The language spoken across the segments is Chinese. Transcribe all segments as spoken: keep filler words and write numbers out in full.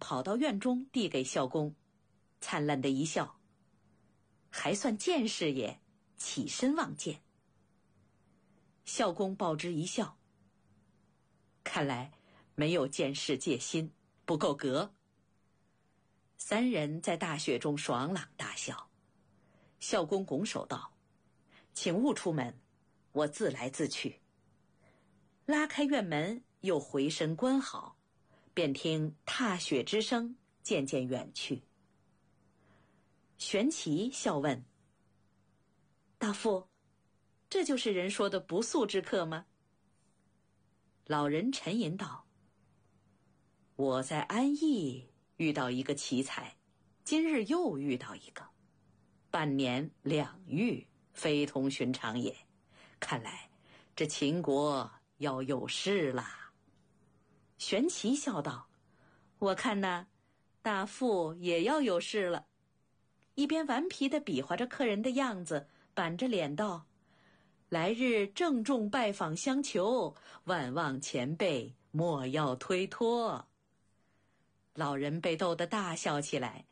跑到院中递给孝公，灿烂的一笑，还算见识也，起身望见。孝公报之一笑，看来没有见识戒心，不够格。三人在大雪中爽朗大笑。孝公拱手道：请勿出门，我自来自去。拉开院门，又回身关好，便听踏雪之声渐渐远去。玄奇笑问：大父，这就是人说的不速之客吗？老人沉吟道：我在安邑遇到一个奇才，今日又遇到一个，半年两遇，非同寻常也。看来这秦国要有事啦。玄奇笑道：我看呢，大父也要有事了。一边顽皮地比划着客人的样子，板着脸道：来日郑重拜访相求，万望前辈莫要推脱。老人被逗得大笑起来。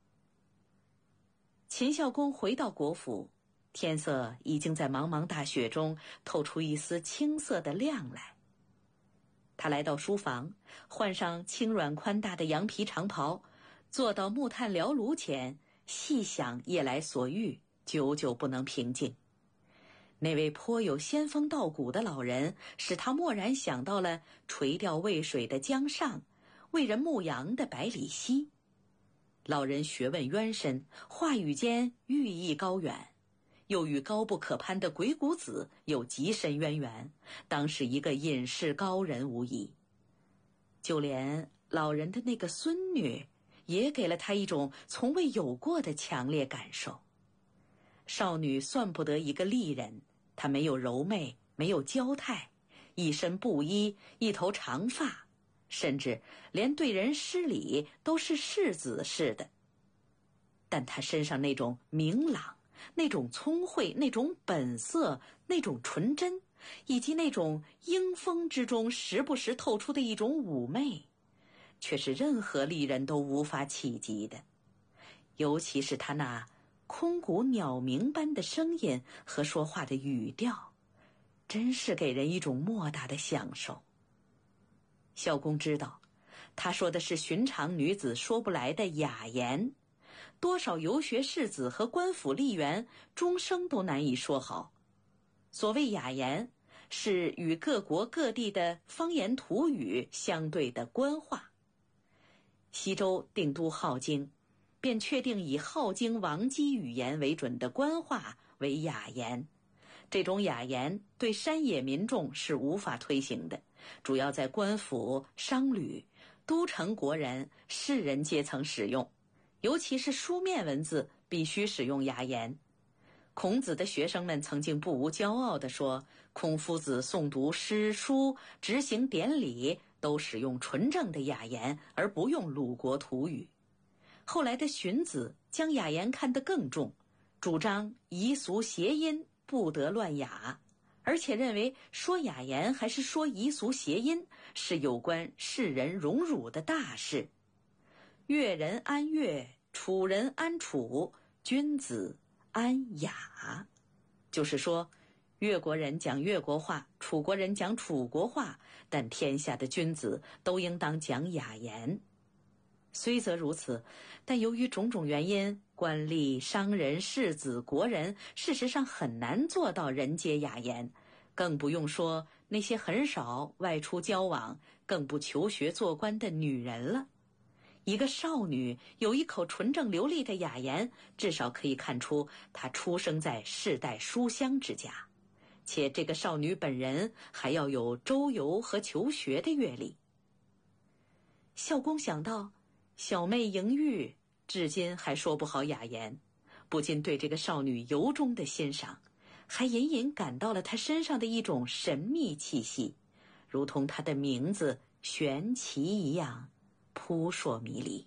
秦孝公回到国府，天色已经在茫茫大雪中透出一丝青色的亮来。他来到书房，换上轻软宽大的羊皮长袍，坐到木炭燎炉前，细想夜来所遇，久久不能平静。那位颇有仙风道骨的老人，使他蓦然想到了垂钓渭水的江上，为人牧羊的百里奚。老人学问渊深，话语间寓意高远，又与高不可攀的鬼谷子有极深渊源，当是一个隐士高人无疑。就连老人的那个孙女，也给了他一种从未有过的强烈感受。少女算不得一个丽人，她没有柔媚，没有娇态，一身布衣，一头长发，甚至连对人施礼都是世子似的。但她身上那种明朗，那种聪慧，那种本色，那种纯真，以及那种英风之中时不时透出的一种妩媚，却是任何丽人都无法企及的。尤其是她那空谷鸟鸣般的声音和说话的语调，真是给人一种莫大的享受。孝公知道，他说的是寻常女子说不来的雅言，多少游学士子和官府吏员终生都难以说好。所谓雅言，是与各国各地的方言土语相对的官话。西周定都镐京，便确定以镐京王姬语言为准的官话为雅言。这种雅言对山野民众是无法推行的，主要在官府、商旅、都城国人、士人阶层使用，尤其是书面文字必须使用雅言。孔子的学生们曾经不无骄傲地说，孔夫子诵读诗书、执行典礼都使用纯正的雅言，而不用鲁国土语。后来的荀子将雅言看得更重，主张夷俗谐音不得乱雅，而且认为说雅言还是说夷俗谐音是有关世人荣辱的大事。越人安越，楚人安楚，君子安雅。就是说，越国人讲越国话，楚国人讲楚国话，但天下的君子都应当讲雅言。虽则如此，但由于种种原因，官吏、商人、士子、国人事实上很难做到人皆雅言，更不用说那些很少外出交往，更不求学做官的女人了。一个少女有一口纯正流利的雅言，至少可以看出她出生在世代书香之家，且这个少女本人还要有周游和求学的阅历。孝公想到小妹莹玉至今还说不好雅言，不禁对这个少女由衷的欣赏，还隐隐感到了她身上的一种神秘气息，如同她的名字玄奇一样扑朔迷离。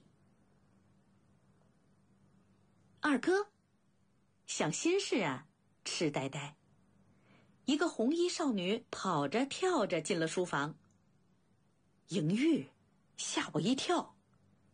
二哥，想心事啊，痴呆呆。一个红衣少女跑着跳着进了书房。莹玉，吓我一跳。